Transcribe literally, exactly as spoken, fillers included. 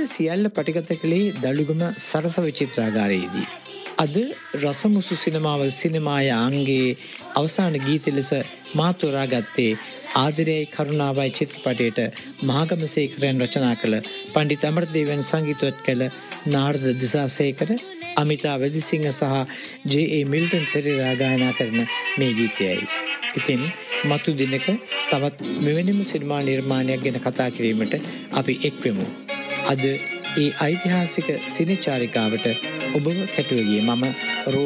සියල්ල පටිගත කළේ දළුගම සරසව චිත්‍රාගාරයේදී. අද රසමුසු සිනමාව සිනමාය අංගයේ අවසාන ගීත ලෙස මා තෝරාගත්තේ ආදරයයි කරුණාවයි චිත්‍රපටයට මහගමසේකරයන් රචනා කළ පණ්ඩිත අමරදේවයන් සංගීතවත් කළ නාරද දිසාසේකර, අමිතා වෙදිසිංහ සහ ජේ ඒ මිල්ටන් පෙරේරා ගායනා කරන මේ ගීතයයි. ඉතින් මතු දිනක තවත් මෙවැනිම සිනමා නිර්මාණයක් ගැන කතා කිරීමට අපි එක්වෙමු. අද ඒ ඓතිහාසික සිනචාරිකාවට ඔබව කැටුව ගියේ මම